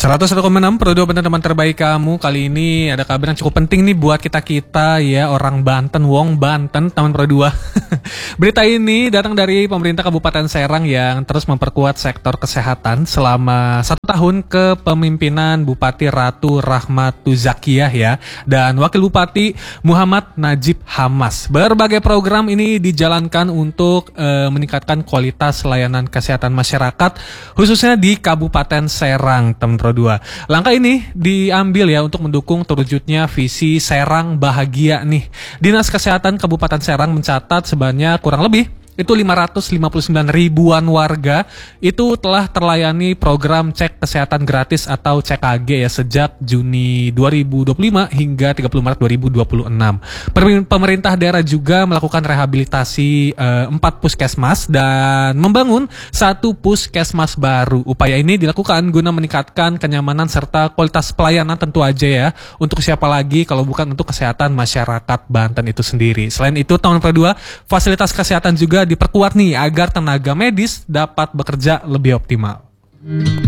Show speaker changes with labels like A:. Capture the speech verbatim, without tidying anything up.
A: seratus satu koma enam Pro dua teman terbaik kamu. Kali ini ada kabar yang cukup penting nih buat kita-kita ya, orang Banten, Wong Banten, teman Pro dua. Berita ini datang dari pemerintah Kabupaten Serang yang terus memperkuat sektor kesehatan selama satu tahun kepemimpinan Bupati Ratu Rahmatu Zakiyah ya, dan Wakil Bupati Muhammad Najib Hamas. Berbagai program ini dijalankan untuk e, meningkatkan kualitas layanan kesehatan masyarakat khususnya di Kabupaten Serang, teman Pro dua. Langkah ini diambil ya untuk mendukung terwujudnya visi Serang Bahagia nih. Dinas Kesehatan Kabupaten Serang mencatat sebanyak kurang lebih itu lima ratus lima puluh sembilan ribuan warga itu telah terlayani program cek kesehatan gratis atau C K G ya sejak Juni dua ribu dua puluh lima hingga tiga puluh Maret dua ribu dua puluh enam. Pemerintah daerah juga melakukan rehabilitasi eh, empat puskesmas dan membangun satu puskesmas baru. Upaya ini dilakukan guna meningkatkan kenyamanan serta kualitas pelayanan tentu aja ya. Untuk siapa lagi kalau bukan untuk kesehatan masyarakat Banten itu sendiri. Selain itu, teman Pro dua, fasilitas kesehatan juga diperkuat nih agar tenaga medis dapat bekerja lebih optimal.